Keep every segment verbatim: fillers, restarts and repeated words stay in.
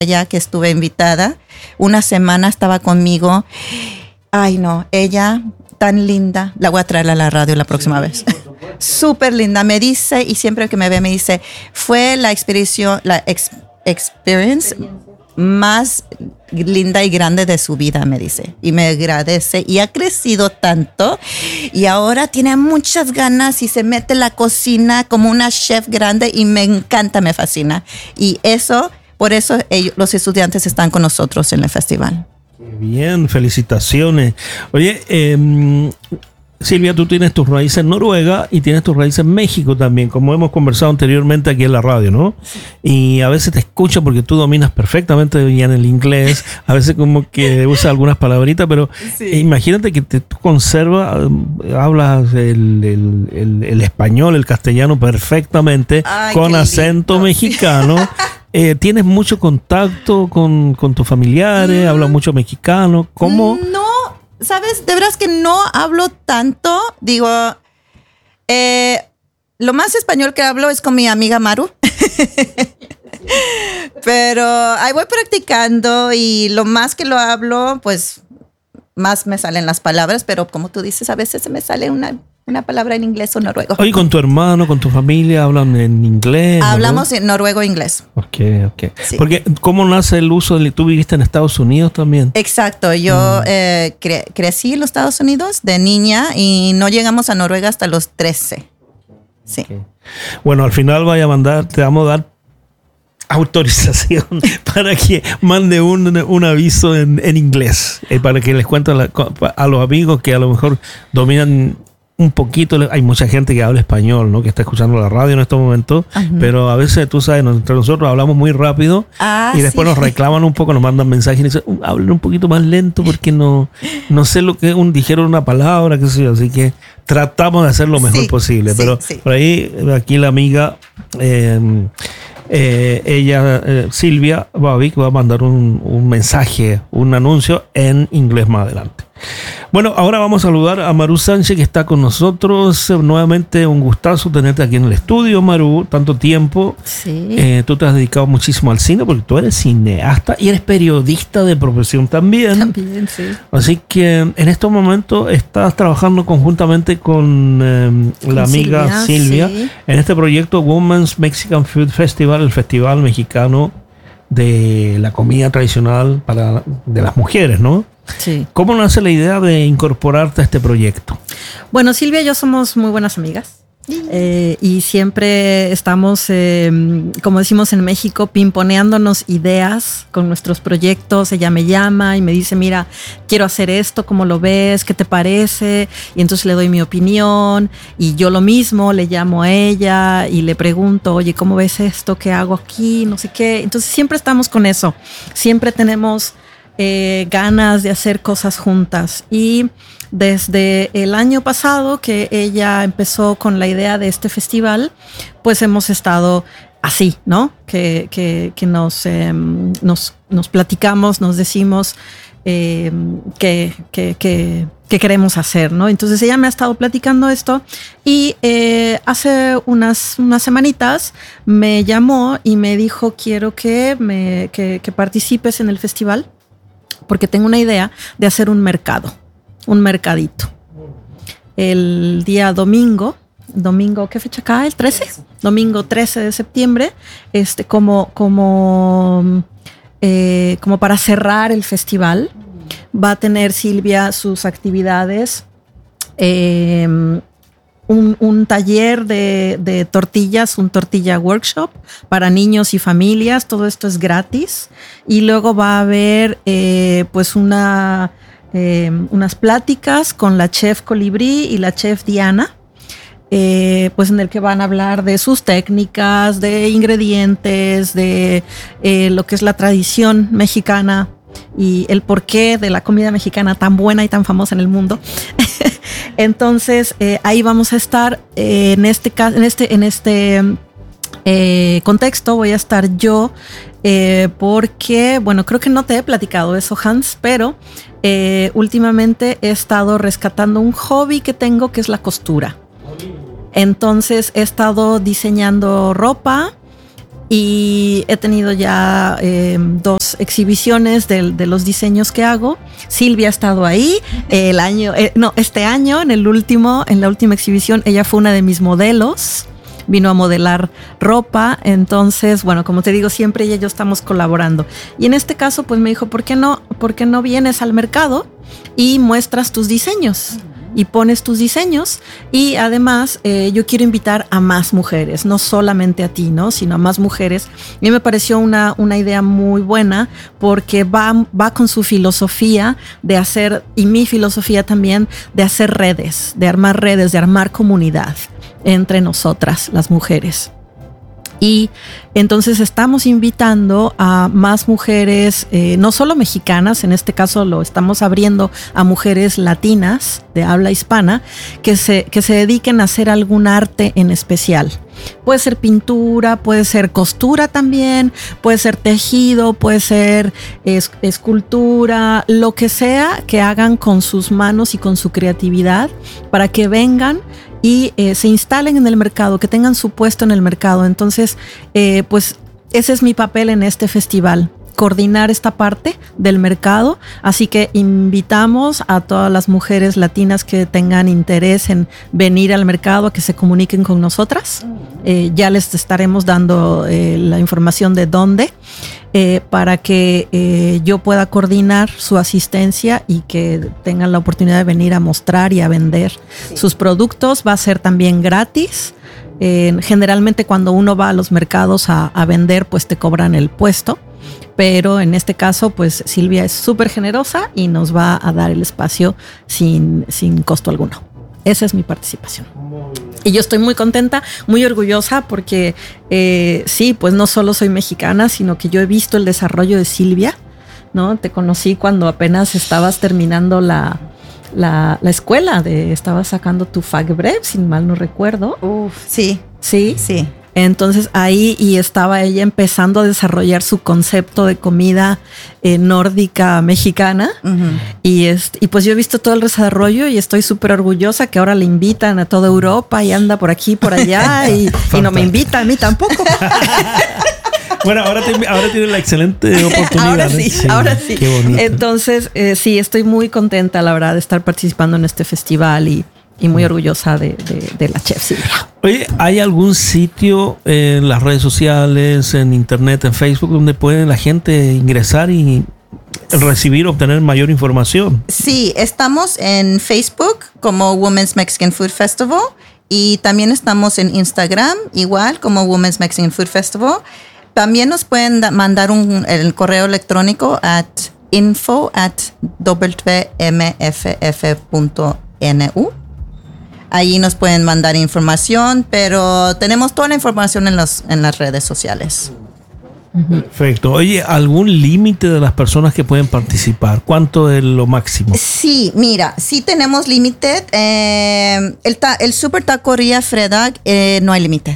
ella que estuve invitada, una semana estaba conmigo. Ay, no, ella tan linda. La voy a traer a la radio la próxima sí, vez. Súper linda. Me dice, y siempre que me ve me dice, fue la experiencia, la ex, experience más linda y grande de su vida, me dice. Y me agradece. Y ha crecido tanto. Y ahora tiene muchas ganas y se mete en la cocina como una chef grande y me encanta, me fascina. Y eso, por eso ellos, los estudiantes están con nosotros en el festival. Bien, felicitaciones. Oye, eh, Silvia, tú tienes tus raíces en Noruega y tienes tus raíces en México también, como hemos conversado anteriormente aquí en la radio, ¿no? Sí. Y a veces te escucho porque tú dominas perfectamente bien el inglés, a veces como que usas algunas palabritas, pero sí. Imagínate que te, tú conservas, hablas el, el, el, el español, el castellano perfectamente. Ay, con acento lindo. Mexicano. Eh, ¿Tienes mucho contacto con, con tus familiares? Mm. ¿Hablas mucho mexicano? ¿Cómo? No, ¿sabes? De verdad es que no hablo tanto. Digo, eh, lo más español que hablo es con mi amiga Maru. Pero ahí voy practicando y lo más que lo hablo, pues más me salen las palabras. Pero como tú dices, a veces se me sale una... una palabra en inglés o noruego. Oye, ¿con tu hermano, con tu familia hablan en inglés? Hablamos en noruego e inglés. Ok, ok. Sí. Porque, ¿cómo nace el uso de... ¿Tú viviste en Estados Unidos también? Exacto. Yo mm. eh, cre- crecí en los Estados Unidos de niña y no llegamos a Noruega hasta los trece. Sí. Okay. Bueno, al final voy a mandar, te vamos a dar autorización para que mande un, un aviso en, en inglés, eh, para que les cuente a, la, a los amigos que a lo mejor dominan un poquito. Hay mucha gente que habla español, ¿no? Que está escuchando la radio en estos momentos, uh-huh. Pero a veces, tú sabes, entre nosotros hablamos muy rápido ah, y después sí. Nos reclaman un poco, nos mandan mensajes y dicen, hablen un poquito más lento porque no, no sé lo que un, dijeron una palabra, qué sé yo, así que tratamos de hacer lo mejor sí, posible, sí, pero sí. Por ahí, aquí la amiga eh, eh, ella, eh, Silvia Babic, va a mandar un, un mensaje, un anuncio en inglés más adelante. Bueno, ahora vamos a saludar a Maru Sánchez, que está con nosotros. Nuevamente un gustazo tenerte aquí en el estudio, Maru, tanto tiempo. Sí. Eh, tú te has dedicado muchísimo al cine porque tú eres cineasta y eres periodista de profesión también. También, sí. Así que en estos momentos estás trabajando conjuntamente con, eh, con la amiga Silvia, Silvia sí. En este proyecto Women's Mexican Food Festival, el festival mexicano de la comida tradicional para, de las mujeres, ¿no? Sí. ¿Cómo nace la idea de incorporarte a este proyecto? Bueno, Silvia y yo somos muy buenas amigas. Eh, y siempre estamos, eh, como decimos en México, pimponeándonos ideas con nuestros proyectos. Ella me llama y me dice, mira, quiero hacer esto, ¿cómo lo ves? ¿Qué te parece? Y entonces le doy mi opinión y yo lo mismo, le llamo a ella y le pregunto, oye, ¿cómo ves esto? ¿Qué hago aquí? No sé qué. Entonces siempre estamos con eso. Siempre tenemos eh, ganas de hacer cosas juntas. Y desde el año pasado que ella empezó con la idea de este festival, pues hemos estado así, ¿no? Que, que, que nos, eh, nos, nos platicamos, nos decimos eh, que, que, que, que queremos hacer, ¿no? Entonces ella me ha estado platicando esto y eh, hace unas, unas semanitas me llamó y me dijo, quiero que, me, que, que participes en el festival porque tengo una idea de hacer un mercado. Un mercadito. El día domingo, domingo, ¿qué fecha cae? ¿El trece? Domingo trece de septiembre, este, como, como, eh, como para cerrar el festival, va a tener Silvia sus actividades, eh, un, un taller de, de tortillas, un tortilla workshop para niños y familias, todo esto es gratis, y luego va a haber eh, pues una... Eh, unas pláticas con la chef Colibrí y la chef Diana, eh, pues en el que van a hablar de sus técnicas, de ingredientes, de eh, lo que es la tradición mexicana y el porqué de la comida mexicana tan buena y tan famosa en el mundo. Entonces eh, ahí vamos a estar eh, en este caso, en este, en este eh, contexto voy a estar yo. Eh, porque, bueno, creo que no te he platicado eso, Hans, pero eh, últimamente he estado rescatando un hobby que tengo, que es la costura. Entonces he estado diseñando ropa y he tenido ya eh, dos exhibiciones de, de los diseños que hago. Silvia ha estado ahí el año, eh, no, este año en el último, en la última exhibición, ella fue una de mis modelos. Vino a modelar ropa, entonces, bueno, como te digo, siempre ella y yo estamos colaborando. Y en este caso, pues me dijo, ¿por qué no, por qué no vienes al mercado y muestras tus diseños? Y pones tus diseños y además eh, yo quiero invitar a más mujeres, no solamente a ti, ¿no? Sino a más mujeres. Y me pareció una, una idea muy buena porque va, va con su filosofía de hacer, y mi filosofía también, de hacer redes, de armar redes, de armar comunidad entre nosotras, las mujeres. Y entonces estamos invitando a más mujeres, eh, no solo mexicanas, en este caso lo estamos abriendo a mujeres latinas de habla hispana, que se, que se dediquen a hacer algún arte en especial. Puede ser pintura, puede ser costura también, puede ser tejido, puede ser es, escultura, lo que sea que hagan con sus manos y con su creatividad para que vengan y eh, se instalen en el mercado, que tengan su puesto en el mercado. Entonces, eh, pues ese es mi papel en este festival, coordinar esta parte del mercado. Así que invitamos a todas las mujeres latinas que tengan interés en venir al mercado a que se comuniquen con nosotras. Eh, ya les estaremos dando eh, la información de dónde. Eh, para que eh, yo pueda coordinar su asistencia y que tengan la oportunidad de venir a mostrar y a vender sí. sus productos. Va a ser también gratis. Eh, generalmente cuando uno va a los mercados a, a vender, pues te cobran el puesto. Pero en este caso, pues Silvia es súper generosa y nos va a dar el espacio sin, sin costo alguno. Esa es mi participación. Y yo estoy muy contenta, muy orgullosa porque eh, sí, pues no solo soy mexicana, sino que yo he visto el desarrollo de Silvia, ¿no? Te conocí cuando apenas estabas terminando la, la, la escuela, de, estabas sacando tu FACBREV, si mal no recuerdo. Uf, sí. Sí. Sí. Entonces ahí y estaba ella empezando a desarrollar su concepto de comida eh, nórdica mexicana. Uh-huh. y, este, y pues yo he visto todo el desarrollo y estoy súper orgullosa que ahora le invitan a toda Europa y anda por aquí, por allá y, y no me invita a mí tampoco. Bueno, ahora, te, ahora tiene la excelente oportunidad. Ahora sí, sí, ahora sí. Qué bonito. Entonces, eh, sí, estoy muy contenta, la verdad, de estar participando en este festival y Y muy orgullosa de, de, de la chef Silvia. Oye, ¿hay algún sitio en las redes sociales, en internet, en Facebook, donde puede la gente ingresar y recibir, obtener mayor información? Sí, estamos en Facebook como Women's Mexican Food Festival y también estamos en Instagram igual como Women's Mexican Food Festival. También nos pueden da- mandar un el correo electrónico at info at w m f f punto n u. Ahí nos pueden mandar información, pero tenemos toda la información en, los, en las redes sociales. Perfecto. Oye, ¿algún límite de las personas que pueden participar? ¿Cuánto es lo máximo? Sí, mira, sí tenemos límite. Eh, el, ta- el Super Taquería Fredag eh, no hay límite.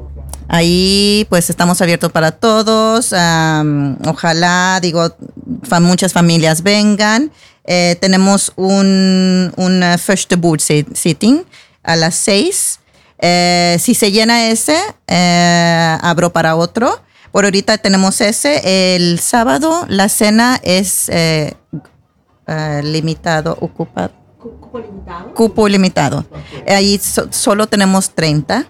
Ahí pues estamos abiertos para todos. Um, ojalá, digo, fa- muchas familias vengan. Eh, tenemos un, un uh, first board sitting a las seis. Eh, si se llena ese, eh, abro para otro. Por ahorita tenemos ese. El sábado la cena es eh, uh, limitado, ocupado. Cupo limitado. Cupo limitado. Okay. Ahí so, solo tenemos treinta.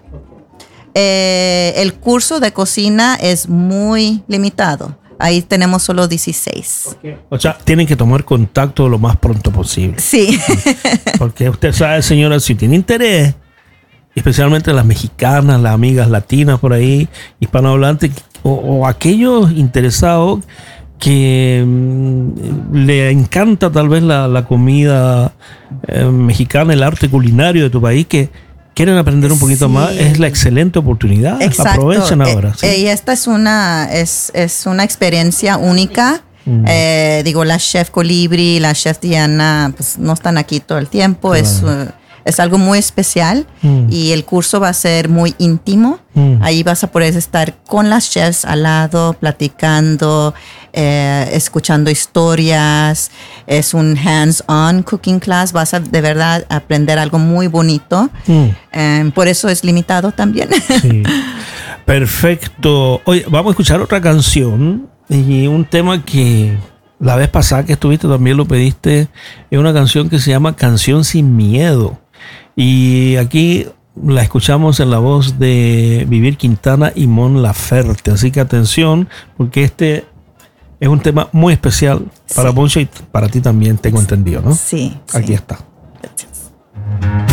Eh, el curso de cocina es muy limitado. Ahí tenemos solo dieciséis. Okay. O sea, tienen que tomar contacto lo más pronto posible. Sí. Porque usted sabe, señora, si tiene interés, especialmente las mexicanas, las amigas latinas por ahí, hispanohablantes, o, o aquellos interesados que mmm, le encanta tal vez la, la comida eh, mexicana, el arte culinario de tu país, que quieren aprender un poquito sí. más, es la excelente oportunidad. Exacto. Aprovechen ahora. Eh, ¿sí? Y esta es una, es, es una experiencia única. Mm. Eh, digo, la chef Colibri, la chef Diana, pues no están aquí todo el tiempo. Claro. Es, uh, es algo muy especial mm. y el curso va a ser muy íntimo. Mm. Ahí vas a poder estar con las chefs al lado, platicando, eh, escuchando historias. Es un hands-on cooking class. Vas a de verdad aprender algo muy bonito. Mm. Eh, por eso es limitado también. Sí. Perfecto. Oye, vamos a escuchar otra canción y un tema que la vez pasada que estuviste también lo pediste. Es una canción que se llama Canción Sin Miedo. Y aquí la escuchamos en la voz de Vivir Quintana y Mon Laferte. Así que atención, porque este es un tema muy especial para Sí. Poncho y para ti también, tengo entendido, ¿no? Sí. Aquí sí. está. Gracias.